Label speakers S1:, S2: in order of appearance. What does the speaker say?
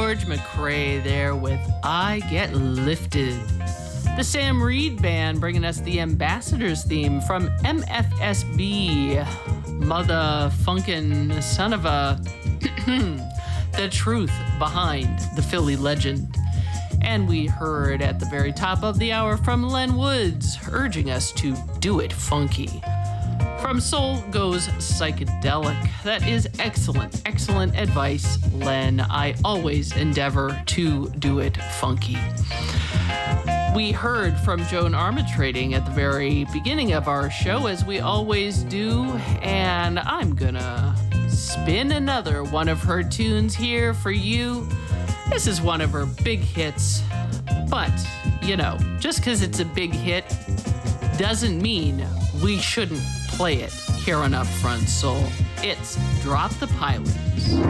S1: George McRae there with I Get Lifted. The Sam Reed Band bringing us the Ambassadors theme from MFSB. Mother funkin' son of a... the truth behind the Philly legend. And we heard at the very top of the hour from Len Woods, urging us to do it funky. From Soul Goes Psychedelic. That is excellent, excellent advice, Len. I always endeavor to do it funky. We heard from Joan Armatrading at the very beginning of our show, as we always do, and I'm gonna spin another one of her tunes here for you. This is one of her big hits, but, you know, just because it's a big hit doesn't mean we shouldn't play it here on Upfront Soul. It's Drop the Pilots.